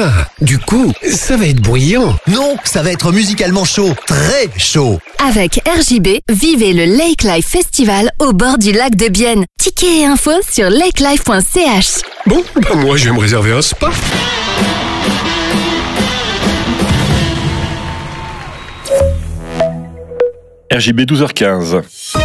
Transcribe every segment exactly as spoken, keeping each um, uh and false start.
Ah, du coup, ça va être bruyant. Non, ça va être musicalement chaud, très chaud. Avec R J B, vivez le Lake Life Festival au bord du lac de Bienne. Tickets et infos sur lakelife point c h. Bon, bah moi je vais me réserver un spa. R J B douze heures quinze.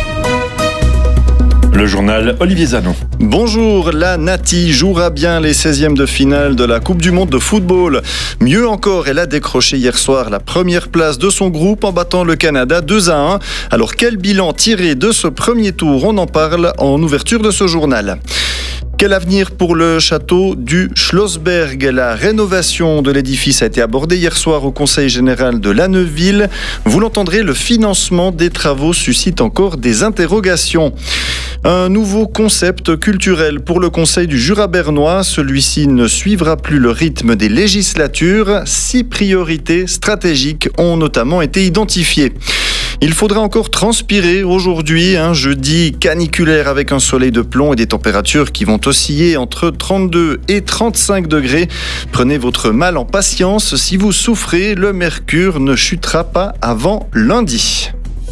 Le journal Olivier Zanon. Bonjour, la Nati jouera bien les seizièmes de finale de la Coupe du Monde de football. Mieux encore, elle a décroché hier soir la première place de son groupe en battant le Canada deux à un. Alors quel bilan tiré de ce premier tour? On en parle en ouverture de ce journal. Quel avenir pour le château du Schlossberg? La rénovation de l'édifice a été abordée hier soir au Conseil général de Lanneuville. Vous l'entendrez, le financement des travaux suscite encore des interrogations. Un nouveau concept culturel pour le Conseil du Jura bernois. Celui-ci ne suivra plus le rythme des législatures. Six priorités stratégiques ont notamment été identifiées. Il faudra encore transpirer aujourd'hui, un jeudi caniculaire avec un soleil de plomb et des températures qui vont osciller entre trente-deux et trente-cinq degrés. Prenez votre mal en patience. Si vous souffrez, le mercure ne chutera pas avant lundi.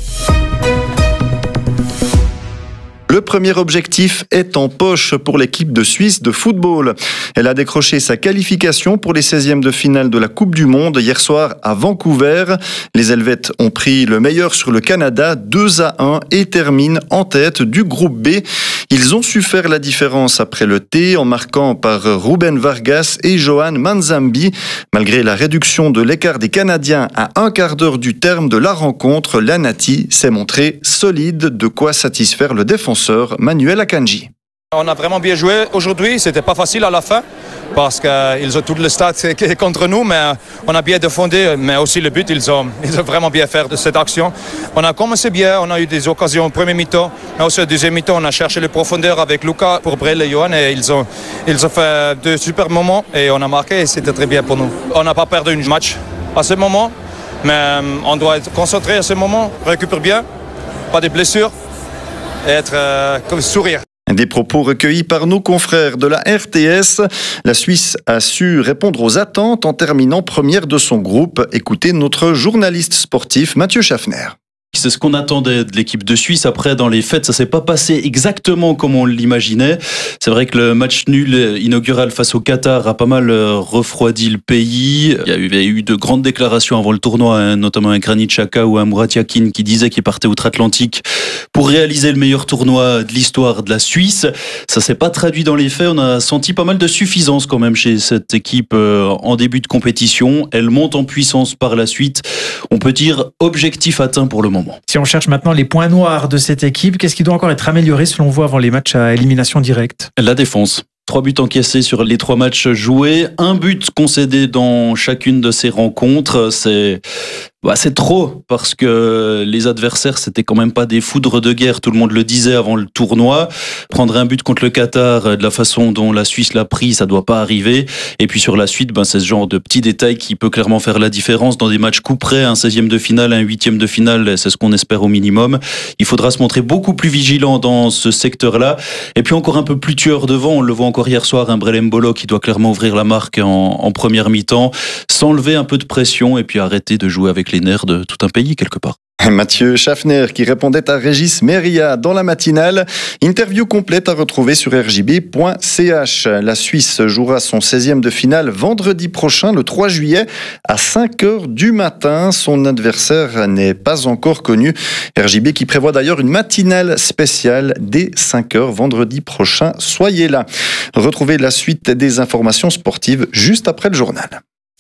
Le premier objectif est en poche pour l'équipe de Suisse de football. Elle a décroché sa qualification pour les seizièmes de finale de la Coupe du Monde hier soir à Vancouver. Les Helvètes ont pris le meilleur sur le Canada deux à un et terminent en tête du groupe B. Ils ont su faire la différence après le thé en marquant par Ruben Vargas et Johan Manzambi. Malgré la réduction de l'écart des Canadiens à un quart d'heure du terme de la rencontre, la Nati s'est montrée solide, de quoi satisfaire le défenseur Manuel Akanji. On a vraiment bien joué aujourd'hui, c'était pas facile à la fin parce qu'ils ont tout le stade contre nous, mais on a bien défendu, mais aussi le but, ils ont, ils ont vraiment bien fait de cette action. On a commencé bien, on a eu des occasions au premier mi-temps, mais aussi au deuxième mi-temps, on a cherché les profondeurs avec Lucas pour Brel et Johan et ils ont, ils ont fait deux super moments et on a marqué et c'était très bien pour nous. On n'a pas perdu un match à ce moment, mais on doit être concentré à ce moment, récupérer bien, pas de blessures et être euh, comme sourire. Des propos recueillis par nos confrères de la R T S. La Suisse a su répondre aux attentes en terminant première de son groupe. Écoutez notre journaliste sportif Mathieu Schaffner. C'est ce qu'on attendait de l'équipe de Suisse. Après, dans les faits, ça s'est pas passé exactement comme on l'imaginait. C'est vrai que le match nul inaugural face au Qatar a pas mal refroidi le pays. Il y a eu, il y a eu de grandes déclarations avant le tournoi, hein, notamment un Granit Xhaka ou un Murat Yakin qui disait qu'il partait outre-Atlantique pour réaliser le meilleur tournoi de l'histoire de la Suisse. Ça s'est pas traduit dans les faits. On a senti pas mal de suffisance quand même chez cette équipe en début de compétition. Elle monte en puissance par la suite. On peut dire objectif atteint pour le moment. Si on cherche maintenant les points noirs de cette équipe, qu'est-ce qui doit encore être amélioré selon vous avant les matchs à élimination directe? La défense. Trois buts encaissés sur les trois matchs joués, un but concédé dans chacune de ces rencontres. C'est, bah, c'est trop parce que les adversaires, c'était quand même pas des foudres de guerre. Tout le monde le disait avant le tournoi. Prendre un but contre le Qatar de la façon dont la Suisse l'a pris, ça doit pas arriver. Et puis sur la suite, ben, c'est ce genre de petits détails qui peut clairement faire la différence dans des matchs coup près, un seizième de finale, un huitième de finale. C'est ce qu'on espère au minimum. Il faudra se montrer beaucoup plus vigilant dans ce secteur-là. Et puis encore un peu plus tueur devant. On le voit encore hier soir, un Brel Mbolo qui doit clairement ouvrir la marque en, en première mi-temps, s'enlever un peu de pression et puis arrêter de jouer avec les nerfs de tout un pays quelque part. Mathieu Schaffner qui répondait à Régis Meria dans la matinale. Interview complète à retrouver sur r j b point c h. La Suisse jouera son seizième de finale vendredi prochain, le trois juillet, à cinq heures du matin. Son adversaire n'est pas encore connu. R J B qui prévoit d'ailleurs une matinale spéciale dès cinq heures vendredi prochain. Soyez là. Retrouvez la suite des informations sportives juste après le journal.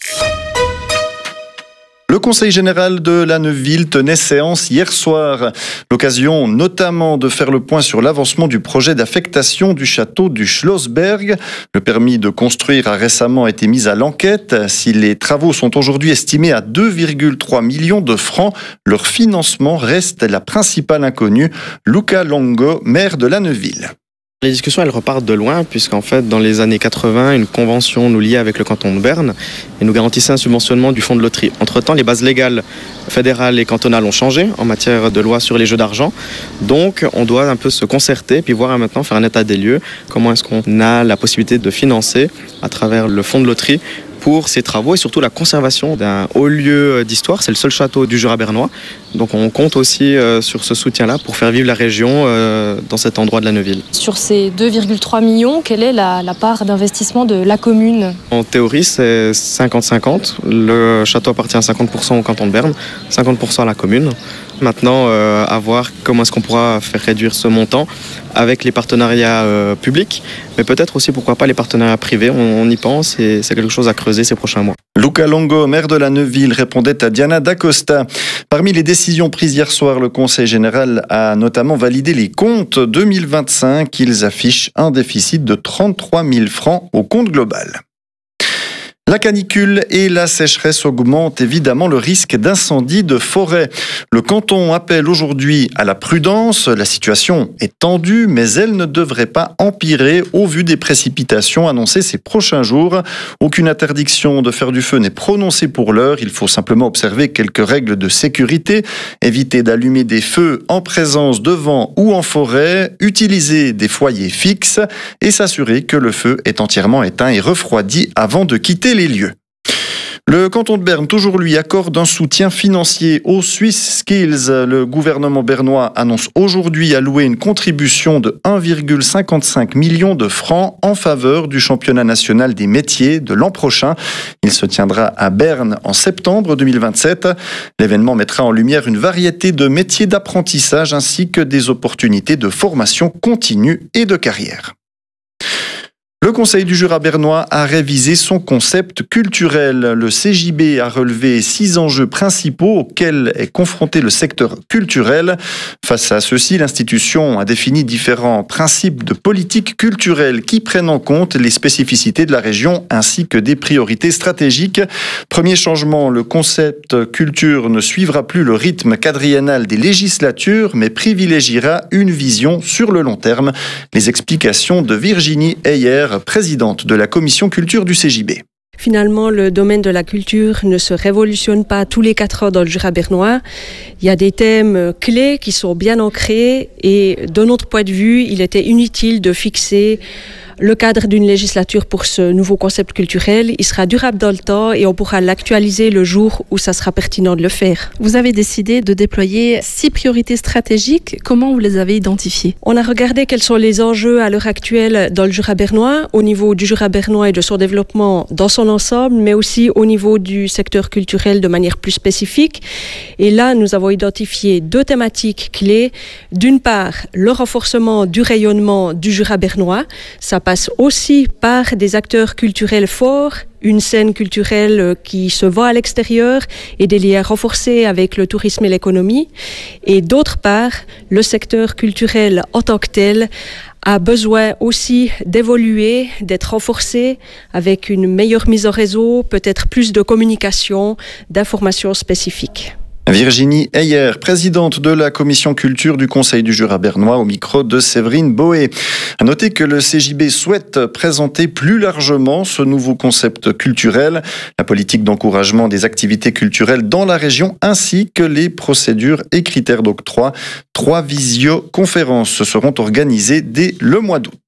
Le Conseil général de Lanneuville tenait séance hier soir. L'occasion notamment de faire le point sur l'avancement du projet d'affectation du château du Schlossberg. Le permis de construire a récemment été mis à l'enquête. Si les travaux sont aujourd'hui estimés à deux virgule trois millions de francs, leur financement reste la principale inconnue. Luca Longo, maire de Lanneuville. Les discussions, elles repartent de loin, puisqu'en fait, dans les années quatre-vingts, une convention nous liait avec le canton de Berne et nous garantissait un subventionnement du fonds de loterie. Entre-temps, les bases légales fédérales et cantonales ont changé en matière de loi sur les jeux d'argent. Donc, on doit un peu se concerter puis voir maintenant, faire un état des lieux. Comment est-ce qu'on a la possibilité de financer à travers le fonds de loterie pour ces travaux et surtout la conservation d'un haut lieu d'histoire. C'est le seul château du Jura bernois. Donc on compte aussi euh, sur ce soutien-là pour faire vivre la région euh, dans cet endroit de la Neuville. Sur ces deux virgule trois millions, quelle est la, la part d'investissement de la commune ? En théorie, c'est cinquante cinquante. Le château appartient à cinquante pour cent au canton de Berne, cinquante pour cent à la commune. Maintenant, euh, à voir comment est-ce qu'on pourra faire réduire ce montant avec les partenariats euh, publics, mais peut-être aussi, pourquoi pas, les partenariats privés. On, on y pense et c'est quelque chose à creuser ces prochains mois. Luca Longo, maire de la Neuville, répondait à Diana D'Acosta. Parmi les décisions prises hier soir, le Conseil général a notamment validé les comptes deux mille vingt-cinq. Ils affichent un déficit de trente-trois mille francs au compte global. La canicule et la sécheresse augmentent évidemment le risque d'incendie de forêt. Le canton appelle aujourd'hui à la prudence. La situation est tendue, mais elle ne devrait pas empirer au vu des précipitations annoncées ces prochains jours. Aucune interdiction de faire du feu n'est prononcée pour l'heure. Il faut simplement observer quelques règles de sécurité. Éviter d'allumer des feux en présence de vent ou en forêt. Utiliser des foyers fixes et s'assurer que le feu est entièrement éteint et refroidi avant de quitter les lieux. Le canton de Berne, toujours lui, accorde un soutien financier aux Swiss Skills. Le gouvernement bernois annonce aujourd'hui allouer une contribution de un virgule cinquante-cinq million de francs en faveur du championnat national des métiers de l'an prochain. Il se tiendra à Berne en septembre deux mille vingt-sept. L'événement mettra en lumière une variété de métiers d'apprentissage ainsi que des opportunités de formation continue et de carrière. Le Conseil du Jura bernois a révisé son concept culturel. Le C J B a relevé six enjeux principaux auxquels est confronté le secteur culturel. Face à ceux-ci, l'institution a défini différents principes de politique culturelle qui prennent en compte les spécificités de la région ainsi que des priorités stratégiques. Premier changement, le concept culture ne suivra plus le rythme quadriennal des législatures, mais privilégiera une vision sur le long terme. Les explications de Virginie Heyer, présidente de la commission culture du C J B. Finalement, le domaine de la culture ne se révolutionne pas tous les quatre ans dans le Jura bernois. Il y a des thèmes clés qui sont bien ancrés et de notre point de vue, il était inutile de fixer le cadre d'une législature pour ce nouveau concept culturel. Il sera durable dans le temps et on pourra l'actualiser le jour où ça sera pertinent de le faire. Vous avez décidé de déployer six priorités stratégiques. Comment vous les avez identifiées ? On a regardé quels sont les enjeux à l'heure actuelle dans le Jura bernois, au niveau du Jura bernois et de son développement dans son ensemble, mais aussi au niveau du secteur culturel de manière plus spécifique. Et là, nous avons identifié deux thématiques clés. D'une part, le renforcement du rayonnement du Jura bernois. Ça passe aussi par des acteurs culturels forts, une scène culturelle qui se voit à l'extérieur et des liens renforcés avec le tourisme et l'économie. Et d'autre part, le secteur culturel en tant que tel a besoin aussi d'évoluer, d'être renforcé avec une meilleure mise en réseau, peut-être plus de communication, d'informations spécifiques. Virginie Heyer, présidente de la commission culture du Conseil du Jura bernois, au micro de Séverine Boé. À noter que le C J B souhaite présenter plus largement ce nouveau concept culturel, la politique d'encouragement des activités culturelles dans la région, ainsi que les procédures et critères d'octroi. Trois visioconférences seront organisées dès le mois d'août.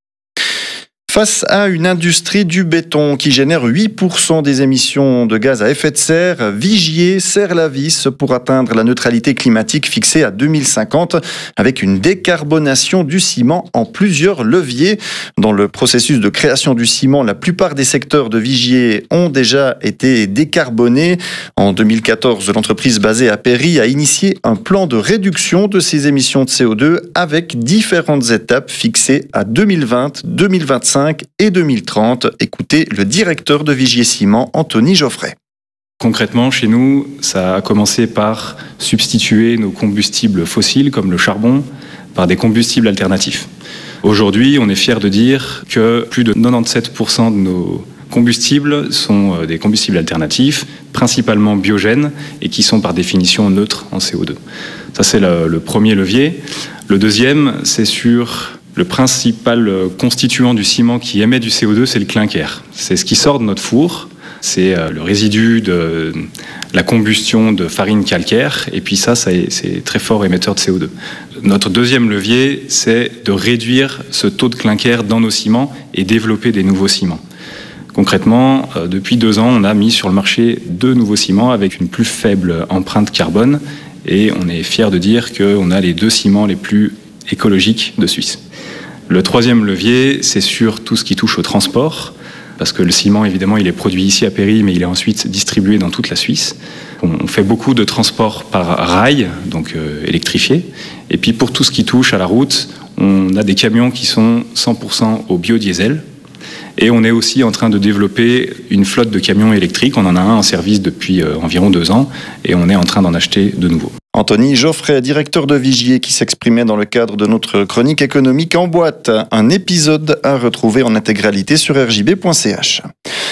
Face à une industrie du béton qui génère huit pour cent des émissions de gaz à effet de serre, Vigier serre la vis pour atteindre la neutralité climatique fixée à deux mille cinquante avec une décarbonation du ciment en plusieurs leviers. Dans le processus de création du ciment, la plupart des secteurs de Vigier ont déjà été décarbonés. En deux mille quatorze, l'entreprise basée à Péry a initié un plan de réduction de ses émissions de C O deux avec différentes étapes fixées à deux mille vingt, deux mille vingt-cinq et deux mille trente. Écoutez le directeur de Vigier Ciment, Anthony Geoffrey. Concrètement, chez nous, ça a commencé par substituer nos combustibles fossiles, comme le charbon, par des combustibles alternatifs. Aujourd'hui, on est fiers de dire que plus de quatre-vingt-dix-sept pour cent de nos combustibles sont des combustibles alternatifs, principalement biogènes, et qui sont par définition neutres en C O deux. Ça, c'est le, le premier levier. Le deuxième, c'est sur le principal constituant du ciment qui émet du C O deux, c'est le clinker. C'est ce qui sort de notre four. C'est le résidu de la combustion de farine calcaire. Et puis ça, c'est très fort émetteur de C O deux. Notre deuxième levier, c'est de réduire ce taux de clinker dans nos ciments et développer des nouveaux ciments. Concrètement, euh, depuis deux ans, on a mis sur le marché deux nouveaux ciments avec une plus faible empreinte carbone et on est fiers de dire qu'on a les deux ciments les plus écologiques de Suisse. Le troisième levier, c'est sur tout ce qui touche au transport, parce que le ciment, évidemment, il est produit ici à Péry, mais il est ensuite distribué dans toute la Suisse. On fait beaucoup de transport par rail, donc euh, électrifié. Et puis pour tout ce qui touche à la route, on a des camions qui sont cent pour cent au biodiesel. Et on est aussi en train de développer une flotte de camions électriques. On en a un en service depuis euh, environ deux ans et on est en train d'en acheter de nouveaux. Anthony Geoffrey, directeur de Vigier, qui s'exprimait dans le cadre de notre chronique économique en boîte. Un épisode à retrouver en intégralité sur r j b point c h.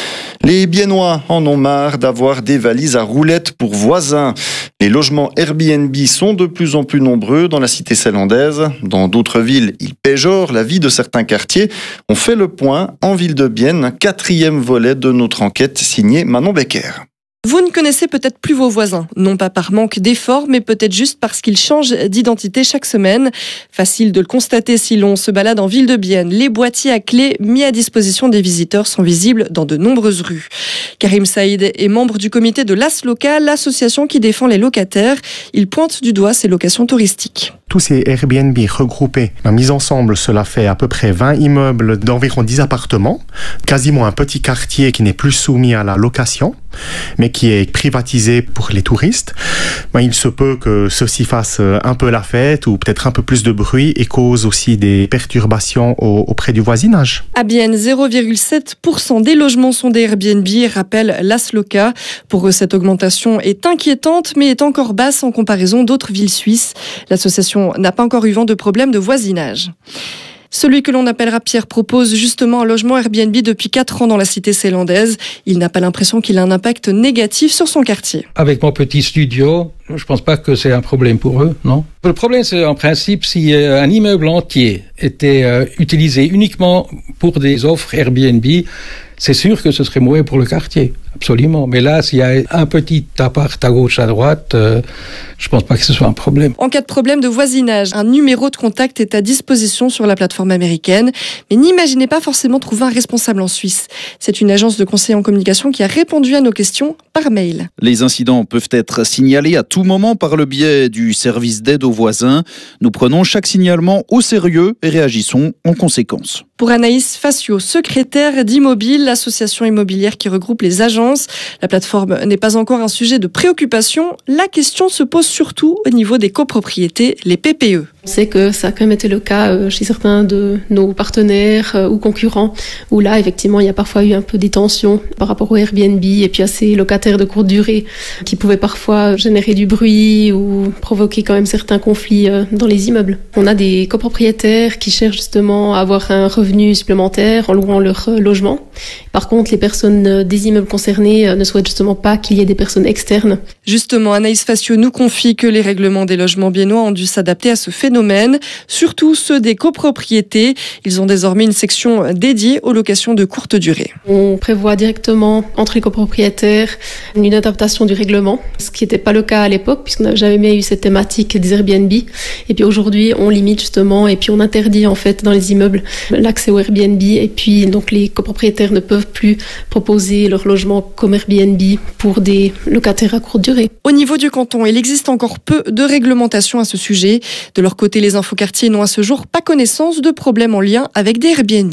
Les Biennois en ont marre d'avoir des valises à roulettes pour voisins. Les logements Airbnb sont de plus en plus nombreux dans la cité sélandaise. Dans d'autres villes, ils péjorent la vie de certains quartiers. On fait le point en ville de Bienne, un quatrième volet de notre enquête signée Manon Becker. Vous ne connaissez peut-être plus vos voisins, non pas par manque d'efforts, mais peut-être juste parce qu'ils changent d'identité chaque semaine. Facile de le constater si l'on se balade en ville de Bienne. Les boîtiers à clés mis à disposition des visiteurs sont visibles dans de nombreuses rues. Karim Saïd est membre du comité de l'A S Loca, l'association qui défend les locataires. Il pointe du doigt ces locations touristiques. Tous ces Airbnb regroupés, mis ensemble, cela fait à peu près vingt immeubles d'environ dix appartements, quasiment un petit quartier qui n'est plus soumis à la location, mais qui est privatisé pour les touristes. Il se peut que ceci fasse un peu la fête ou peut-être un peu plus de bruit et cause aussi des perturbations auprès du voisinage. À Bienne, zéro virgule sept pour cent des logements sont des Airbnb, rappelle l'A S Loca. Pour eux, cette augmentation est inquiétante, mais est encore basse en comparaison d'autres villes suisses. L'association n'a pas encore eu vent de problème de voisinage. Celui que l'on appellera Pierre propose justement un logement Airbnb depuis quatre ans dans la cité sélandaise. Il n'a pas l'impression qu'il a un impact négatif sur son quartier. Avec mon petit studio, je ne pense pas que c'est un problème pour eux, non. Le problème, c'est en principe si un immeuble entier était euh, utilisé uniquement pour des offres Airbnb, c'est sûr que ce serait mauvais pour le quartier, absolument. Mais là, s'il y a un petit appart à gauche, à droite, euh, je ne pense pas que ce soit un problème. En cas de problème de voisinage, un numéro de contact est à disposition sur la plateforme américaine. Mais n'imaginez pas forcément trouver un responsable en Suisse. C'est une agence de conseil en communication qui a répondu à nos questions par mail. Les incidents peuvent être signalés à tout moment par le biais du service d'aide aux voisins. Nous prenons chaque signalement au sérieux et réagissons en conséquence. Pour Anaïs Facio, secrétaire d'Immobile, l'association immobilière qui regroupe les agences, la plateforme n'est pas encore un sujet de préoccupation. La question se pose surtout au niveau des copropriétés, les P P E. On sait que ça a quand même été le cas chez certains de nos partenaires ou concurrents, où là, effectivement, il y a parfois eu un peu des tensions par rapport au Airbnb et puis à ces locataires de courte durée qui pouvaient parfois générer du bruit ou provoquer quand même certains conflits dans les immeubles. On a des copropriétaires qui cherchent justement à avoir un revenu supplémentaire en louant leur logement. Par contre, les personnes des immeubles concernés ne souhaitent justement pas qu'il y ait des personnes externes. Justement, Anaïs Facio nous confie que les règlements des logements biennois ont dû s'adapter à ce phénomène, surtout ceux des copropriétés. Ils ont désormais une section dédiée aux locations de courte durée. On prévoit directement entre les copropriétaires une adaptation du règlement, ce qui n'était pas le cas à l'époque puisqu'on n'avait jamais eu cette thématique des Airbnb. Et puis aujourd'hui, on limite justement et puis on interdit en fait dans les immeubles l'accès au Airbnb et puis donc les copropriétaires ne peuvent plus proposer leur logement comme Airbnb pour des locataires à courte durée. Au niveau du canton, il existe encore peu de réglementation à ce sujet. De leur côté, les infoquartiers n'ont à ce jour pas connaissance de problèmes en lien avec des Airbnb.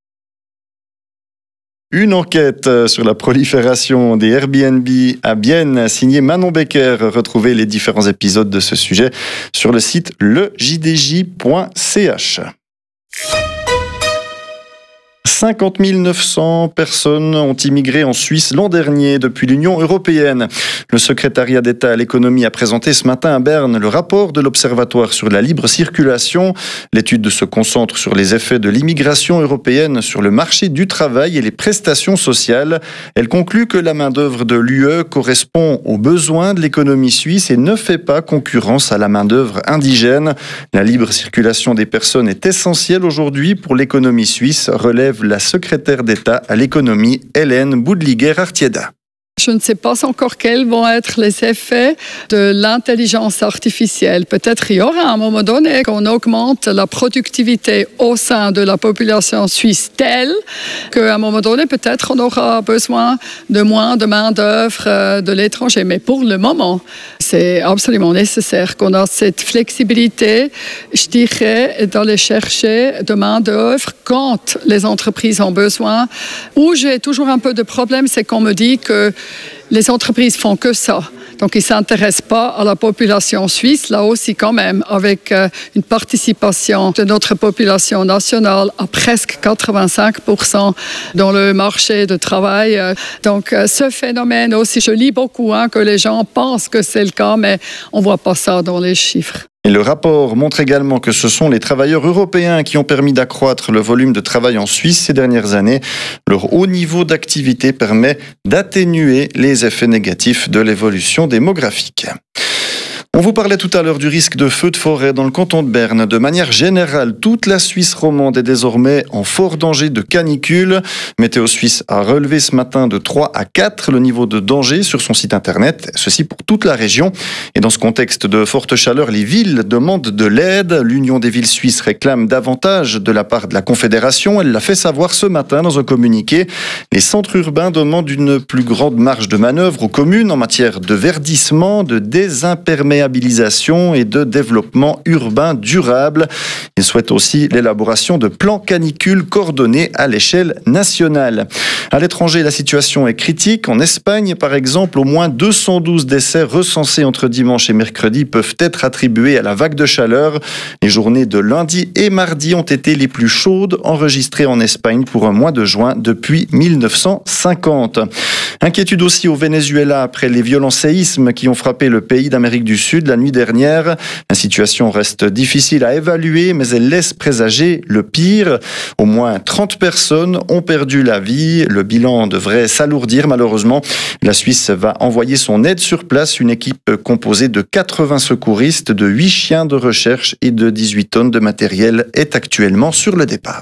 Une enquête sur la prolifération des Airbnb à Bienne, signée Manon Becker. Retrouvez les différents épisodes de ce sujet sur le site le j d j point c h. cinquante mille neuf cents personnes ont immigré en Suisse l'an dernier depuis l'Union européenne. Le secrétariat d'État à l'économie a présenté ce matin à Berne le rapport de l'Observatoire sur la libre circulation. L'étude se concentre sur les effets de l'immigration européenne sur le marché du travail et les prestations sociales. Elle conclut que la main-d'œuvre de l'U E correspond aux besoins de l'économie suisse et ne fait pas concurrence à la main-d'œuvre indigène. La libre circulation des personnes est essentielle aujourd'hui pour l'économie suisse, relève la secrétaire d'État à l'économie, Hélène Boudliguer-Artieda. Je ne sais pas encore quels vont être les effets de l'intelligence artificielle. Peut-être il y aura à un moment donné qu'on augmente la productivité au sein de la population suisse telle qu'à un moment donné, peut-être on aura besoin de moins de main-d'œuvre de l'étranger. Mais pour le moment, c'est absolument nécessaire qu'on a cette flexibilité, je dirais, d'aller chercher de main-d'œuvre quand les entreprises ont besoin. Où j'ai toujours un peu de problème, c'est qu'on me dit que les entreprises font que ça. Donc, ils ne s'intéressent pas à la population suisse, là aussi quand même, avec euh, une participation de notre population nationale à presque quatre-vingt-cinq pour cent dans le marché de travail. Donc, euh, ce phénomène aussi, je lis beaucoup hein, que les gens pensent que c'est le cas, mais on ne voit pas ça dans les chiffres. Et le rapport montre également que ce sont les travailleurs européens qui ont permis d'accroître le volume de travail en Suisse ces dernières années. Leur haut niveau d'activité permet d'atténuer les effets négatifs de l'évolution démographique. On vous parlait tout à l'heure du risque de feu de forêt dans le canton de Berne. De manière générale, toute la Suisse romande est désormais en fort danger de canicule. Météo Suisse a relevé ce matin de trois à quatre le niveau de danger sur son site internet. Ceci pour toute la région. Et dans ce contexte de forte chaleur, les villes demandent de l'aide. L'Union des villes suisses réclame davantage de la part de la Confédération. Elle l'a fait savoir ce matin dans un communiqué. Les centres urbains demandent une plus grande marge de manœuvre aux communes en matière de verdissement, de désimperméabilisation et de développement urbain durable. Il souhaite aussi l'élaboration de plans canicules coordonnés à l'échelle nationale. À l'étranger, la situation est critique. En Espagne, par exemple, au moins deux cent douze décès recensés entre dimanche et mercredi peuvent être attribués à la vague de chaleur. Les journées de lundi et mardi ont été les plus chaudes enregistrées en Espagne pour un mois de juin depuis mille neuf cent cinquante. Inquiétude aussi au Venezuela après les violents séismes qui ont frappé le pays d'Amérique du Sud la nuit dernière. La situation reste difficile à évaluer, mais elle laisse présager le pire. Au moins trente personnes ont perdu la vie. Le bilan devrait s'alourdir malheureusement. La Suisse va envoyer son aide sur place. Une équipe composée de quatre-vingts secouristes, de huit chiens de recherche et de dix-huit tonnes de matériel est actuellement sur le départ.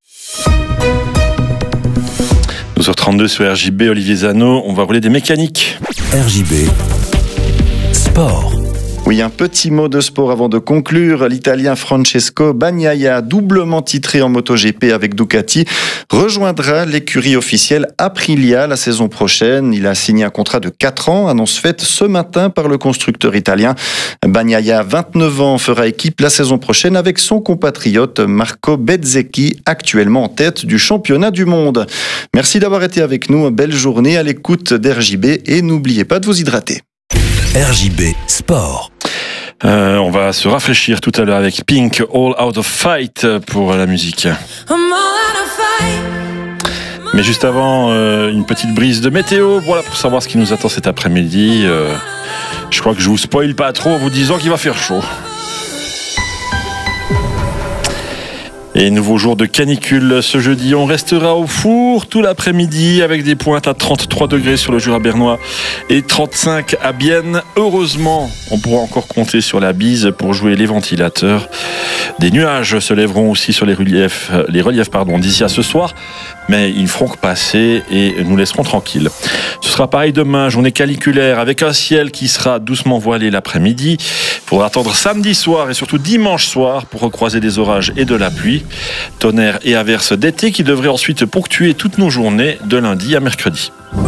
douze heures trente-deux sur R J B, Olivier Zano, on va rouler des mécaniques. R J B Sport. Oui, un petit mot de sport avant de conclure. L'Italien Francesco Bagnaia, doublement titré en MotoGP avec Ducati, rejoindra l'écurie officielle Aprilia la saison prochaine. Il a signé un contrat de quatre ans, annonce faite ce matin par le constructeur italien. Bagnaia, vingt-neuf ans, fera équipe la saison prochaine avec son compatriote Marco Bezzecchi, actuellement en tête du championnat du monde. Merci d'avoir été avec nous. Belle journée à l'écoute d'R J B et n'oubliez pas de vous hydrater. R J B Sport. Euh, on va se rafraîchir tout à l'heure avec Pink, All Out of Fight pour la musique. Mais juste avant, euh, une petite brise de météo. Voilà, pour savoir ce qui nous attend cet après-midi. Euh, je crois que je vous spoil pas trop en vous disant qu'il va faire chaud. Et nouveau jour de canicule ce jeudi, on restera au four tout l'après-midi avec des pointes à trente-trois degrés sur le Jura bernois et trente-cinq à Bienne. Heureusement, on pourra encore compter sur la bise pour jouer les ventilateurs. Des nuages se lèveront aussi sur les reliefs, les reliefs pardon, d'ici à ce soir, mais ils ne feront que passer et nous laisserons tranquilles. Ce sera pareil demain, journée caniculaire avec un ciel qui sera doucement voilé l'après-midi. Il faudra attendre samedi soir et surtout dimanche soir pour recroiser des orages et de la pluie. Tonnerre et averses d'été qui devraient ensuite ponctuer toutes nos journées de lundi à mercredi.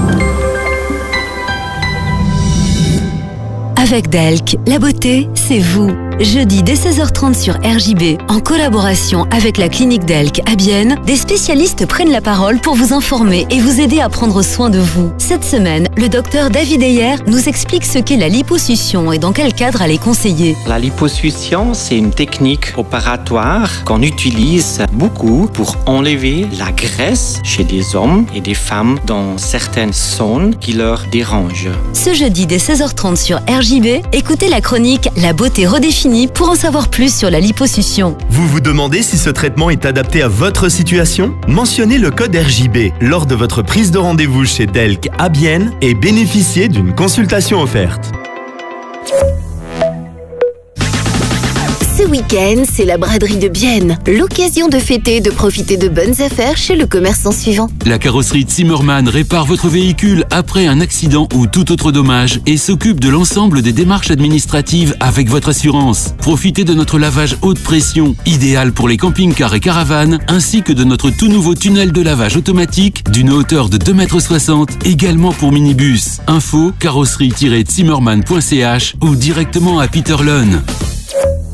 Avec Delc, la beauté, c'est vous. Jeudi dès seize heures trente sur R J B, en collaboration avec la clinique Delc à Bienne, des spécialistes prennent la parole pour vous informer et vous aider à prendre soin de vous. Cette semaine, le docteur David Heyer nous explique ce qu'est la liposuction et dans quel cadre elle est conseillée. La liposuction, c'est une technique opératoire qu'on utilise beaucoup pour enlever la graisse chez des hommes et des femmes dans certaines zones qui leur dérangent. Ce jeudi dès seize heures trente sur R J B, écoutez la chronique La beauté redéfinie pour en savoir plus sur la liposuction. Vous vous demandez si ce traitement est adapté à votre situation? Mentionnez le code R J B lors de votre prise de rendez-vous chez Delc à Bienne et bénéficiez d'une consultation offerte. Ce week-end, week-end, c'est la braderie de Bienne. L'occasion de fêter et de profiter de bonnes affaires chez le commerçant suivant. La carrosserie Zimmermann répare votre véhicule après un accident ou tout autre dommage et s'occupe de l'ensemble des démarches administratives avec votre assurance. Profitez de notre lavage haute pression, idéal pour les camping-cars et caravanes, ainsi que de notre tout nouveau tunnel de lavage automatique d'une hauteur de deux mètres soixante, également pour minibus. Info carrosserie tiret zimmermann point c h ou directement à Peterlön.